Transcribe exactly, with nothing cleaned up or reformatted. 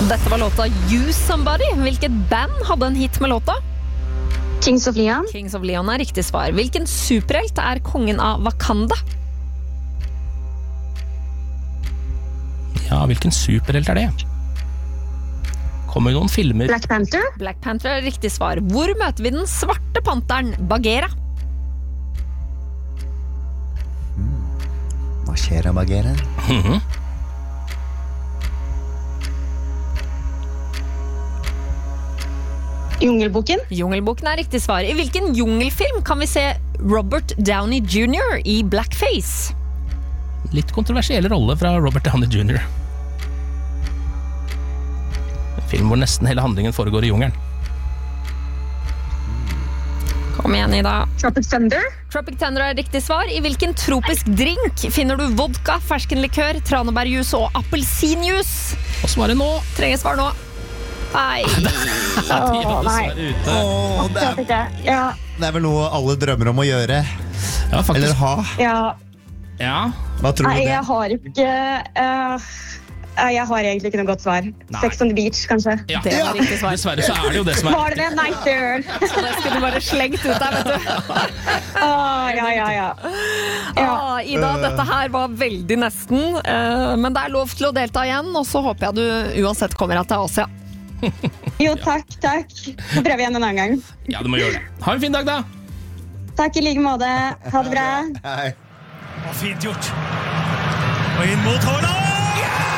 Dette var låta You Somebody. Hvilket band hadde en hit med låta? Kings of Leon. Kings of Leon er riktig svar. Hvilken superhelt er kongen av Wakanda? Ja, hvilken superhelt er det? Kommer noen filmer? Black Panther. Black Panther er riktig svar. Hvor møter vi den svarte panteren, Bagheera? Hva skjer av Bagheera? Mhm. Jungelboken. Jungelboken er riktig svar. I hvilken jungelfilm kan vi se Robert Downey junior i blackface? Litt kontroversiell rolle fra Robert Downey junior En film hvor nesten hele handlingen foregår i jungelen. Kom igjen, Ida. Tropic Thunder. Tropic Thunder er riktig svar. I hvilken tropisk drink finner du vodka, ferskenlikør, tranebærjus og appelsinjus? Og svaret nå. Trenger svar nå. Nei. Åh, nei. Åh, det, er, ikke. Ja, det er vel noe alle drømmer om å gjøre. Ja, faktisk. Eller ha. ja. Ja. Hva tror Nei, du det? jeg har ikke uh, Jeg har egentlig ikke noe godt svar. Sex on the beach, kanskje. Ja. Det var riktig svar. Dessverre så er det jo det som er. Var det det? Nei, søren. Så det skulle du bare slengt ut der, vet du. Åh, ja, ja, ja. Ja. Ah, Ida, dette her var veldig nesten. eh, Men det er lov til å delta igjen, og så håper jeg du uansett kommer deg til Asia. Jo, takk, takk. Så prøver vi igjen en annen gang. Ja, du må gjøre det. Ha en fin dag, da. Takk i like måte. Ha det bra. Hei. Og fint gjort. Og inn mot Haaland!